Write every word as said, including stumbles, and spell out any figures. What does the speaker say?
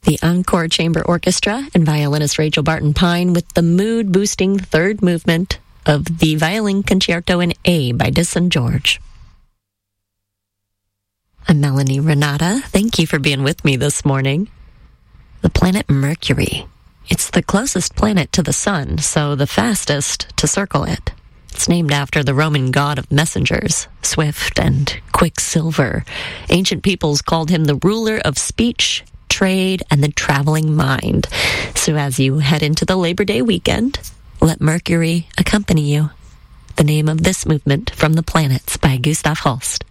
the Encore Chamber Orchestra and violinist Rachel Barton Pine with the mood-boosting third movement of the Violin Concerto in A by Dyson George. I'm Melanie Renata. Thank you for being with me this morning. The planet Mercury. It's the closest planet to the sun, so the fastest to circle it. It's named after the Roman god of messengers, swift and quicksilver. Ancient peoples called him the ruler of speech, trade, and the traveling mind. So as you head into the Labor Day weekend, let Mercury accompany you. The name of this movement, From the Planets by Gustav Holst.